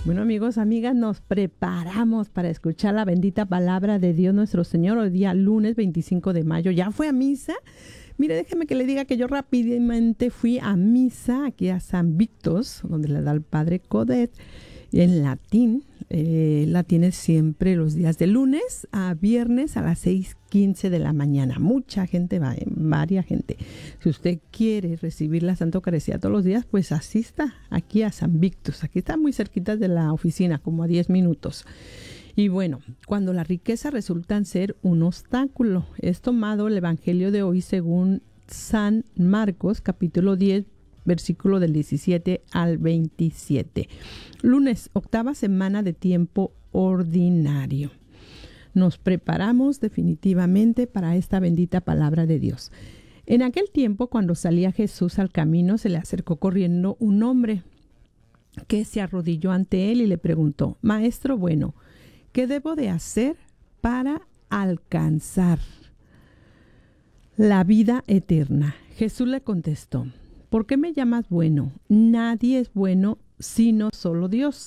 Bueno, amigos, amigas, nos preparamos para escuchar la bendita palabra de Dios nuestro Señor hoy día lunes 25 de mayo. ¿Ya fue a misa? Mire, déjeme que le diga que yo rápidamente fui a misa aquí a San Victos, donde le da el padre Codet, en latín. La tiene siempre los días de lunes a viernes a las 6:15 de la mañana. Mucha gente va, varia gente. Si usted quiere recibir la Santa Eucaristía todos los días, pues asista aquí a San Victos. Aquí está muy cerquita de la oficina, como a 10 minutos. Y bueno, cuando la riqueza resulta ser un obstáculo, es tomado el Evangelio de hoy según San Marcos, capítulo 10, versículo del 17 al 27. Lunes, octava semana de tiempo ordinario. Nos preparamos definitivamente para esta bendita palabra de Dios. En aquel tiempo, cuando salía Jesús al camino, se le acercó corriendo un hombre que se arrodilló ante él y le preguntó: Maestro bueno, ¿qué debo de hacer para alcanzar la vida eterna? Jesús le contestó: ¿Por qué me llamas bueno? Nadie es bueno sino solo Dios.